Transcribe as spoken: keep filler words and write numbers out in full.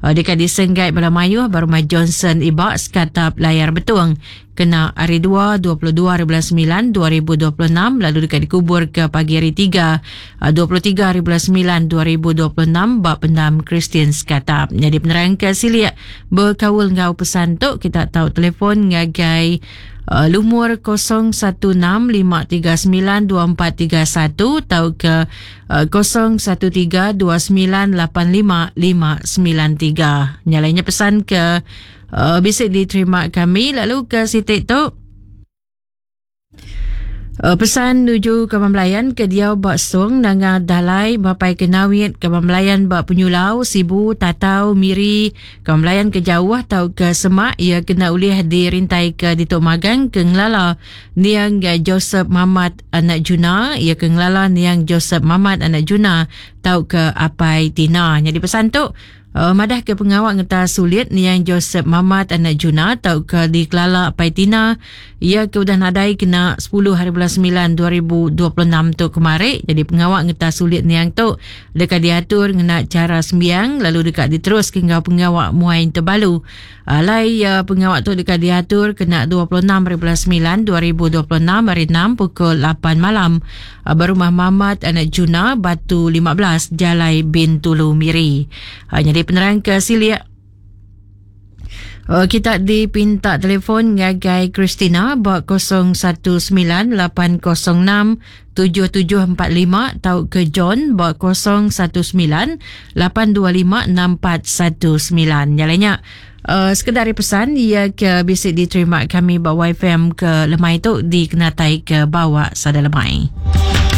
Uh, dekat di Senggai Belamayu baru Mai Johnson Ibak sekatap layar betung. Kena hari dua, dua puluh dua hari bulan sembilan, dua ribu dua puluh enam. Lalu dekat dikubur ke pagi hari tiga, dua puluh tiga hari bulan sembilan, dua ribu dua puluh enam. Bak pendam Christian sekatap. Jadi penerang ke siliak berkawul ngau pesan tu. Kita tahu telefon ngagai uh, lumur kosong satu enam lima tiga sembilan dua empat tiga satu. Tahu ke uh, kosong satu tiga dua sembilan lapan lima lima sembilan tiga. Nyalainya pesan ke Uh, bisa diterima kami. Lalu ke Siti tu uh, pesan nuju ke Pembelayan ke dia bak song nanga dalai bapai ke nawit ke Pembelayan bak penyulau Sibu Tatau Miri ke Pembelayan ke Jauh tau ke Semak. Ia kena ulih dirintai ke Ditok Magang ke Ngelala niang Joseph Mamat anak Juna. Ia ke Ngelala niang Joseph Mamat anak Juna tau ke Apai Tina. Jadi pesan tu Uh, madah ke pengawak ngeta sulit ni yang Joseph Mamat anak Juna tau ke di Kelala Paitina. Ia ke udah nadai kena sepuluh hari bulan sembilan dua ribu dua puluh enam tu kemarin. Jadi pengawak ngeta sulit ni yang tu dekat diatur ngena cara sembiang lalu dekat diterus ke ngau pengawak muain terbalu. Uh, lai uh, pengawak tu dekat diatur kena dua puluh enam hari bulan sembilan dua ribu dua puluh enam hari enam pukul lapan malam. Uh, Berumah Mamat anak Juna Batu lima belas Jalai bin Tulu Miri. Uh, jadi penerang ke siliak uh, kita dipinta telefon ngagai Christina bak kosong satu sembilan lapan kosong enam tujuh tujuh empat lima tau ke John bak kosong satu sembilan lapan dua lima enam empat satu sembilan. Jalannya uh, sekedar pesan ia ke bisa diterima kami bawa F M ke Lemai tu dikenatai ke bawah sada Lemai.